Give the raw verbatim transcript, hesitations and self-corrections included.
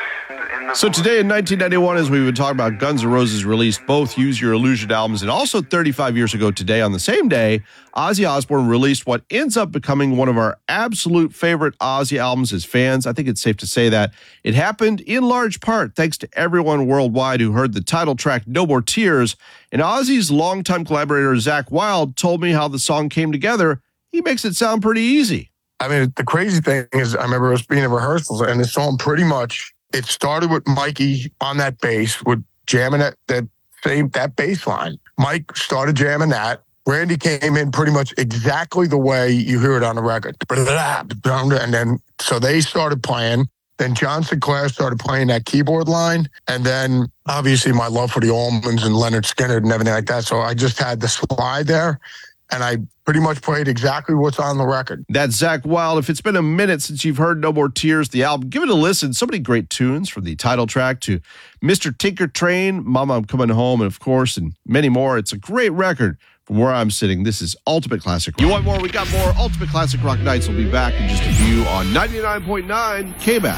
in the So today in nineteen ninety-one, as we've been talking about, Guns N' Roses released both Use Your Illusion albums, and also thirty-five years ago today, on the same day, Ozzy Osbourne released what ends up becoming one of our absolute favorite Ozzy albums as fans. I think it's safe to say that. It happened in large part thanks to everyone worldwide who heard the title track, No More Tears, and Ozzy's longtime collaborator, Zakk Wylde, told me how the song came together. He makes it sound pretty easy. I mean, the crazy thing is, I remember us being in rehearsals, and the song pretty much, it started with Mikey on that bass, with jamming that that same that bass line. Mike started jamming that. Randy came in pretty much exactly the way you hear it on the record. And then, so they started playing. Then John Sinclair started playing that keyboard line. And then, obviously, my love for the Allmans and Leonard Skinner and everything like that. So I just had the slide there, and I pretty much played exactly what's on the record. That's Zakk Wylde. If it's been a minute since you've heard No More Tears, the album, give it a listen. So many great tunes, from the title track to Mister Tinker Train, Mama, I'm Coming Home, and of course, and many more. It's a great record. From where I'm sitting, this is Ultimate Classic Rock. You want more? We got more. Ultimate Classic Rock Nights will be back in just a few on ninety-nine point nine K B A S.